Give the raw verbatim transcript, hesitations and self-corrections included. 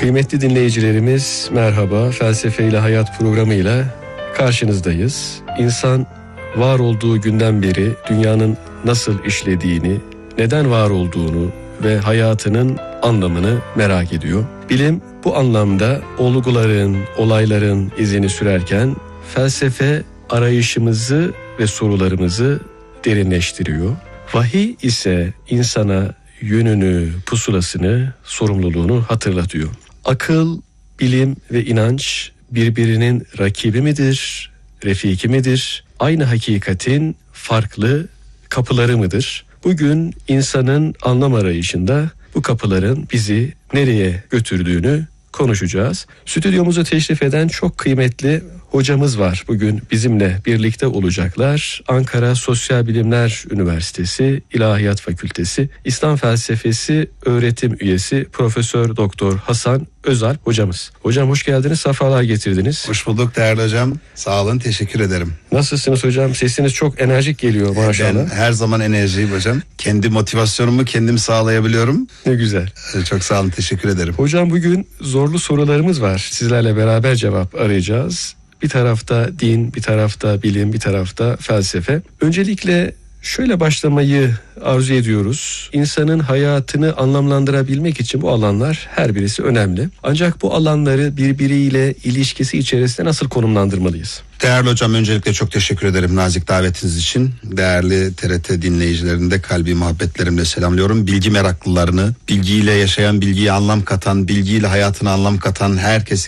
Kıymetli dinleyicilerimiz merhaba. Felsefe ile Hayat programıyla karşınızdayız. İnsan var olduğu günden beri dünyanın nasıl işlediğini, neden var olduğunu ve hayatının anlamını merak ediyor. Bilim bu anlamda olguların, olayların izini sürerken felsefe arayışımızı ve sorularımızı derinleştiriyor. Vahiy ise insana yönünü, pusulasını, sorumluluğunu hatırlatıyor. Akıl, bilim ve inanç birbirinin rakibi midir, refiki midir? Aynı hakikatin farklı kapıları mıdır? Bugün insanın anlam arayışında bu kapıların bizi nereye götürdüğünü konuşacağız. Stüdyomuza teşrif eden çok kıymetli hocamız var. Bugün bizimle birlikte olacaklar. Ankara Sosyal Bilimler Üniversitesi İlahiyat Fakültesi İslam Felsefesi öğretim üyesi Profesör Doktor Hasan Özalp hocamız. Hocam hoş geldiniz, sefalar getirdiniz. Hoş bulduk değerli hocam. Sağ olun, teşekkür ederim. Nasılsınız hocam? Sesiniz çok enerjik geliyor maşallah. Ben her zaman enerjiyim hocam. Kendi motivasyonumu kendim sağlayabiliyorum. Ne güzel. Çok sağ olun, teşekkür ederim. Hocam bugün zorlu sorularımız var. Sizlerle beraber cevap arayacağız. Bir tarafta din, bir tarafta bilim, bir tarafta felsefe. Öncelikle şöyle başlamayı arzu ediyoruz. İnsanın hayatını anlamlandırabilmek için bu alanlar her birisi önemli. Ancak bu alanları birbiriyle ilişkisi içerisinde nasıl konumlandırmalıyız? Değerli hocam, öncelikle çok teşekkür ederim nazik davetiniz için. Değerli T R T dinleyicilerini de kalbi muhabbetlerimle selamlıyorum. Bilgi meraklılarını, bilgiyle yaşayan, bilgiye anlam katan, bilgiyle hayatına anlam katan herkesi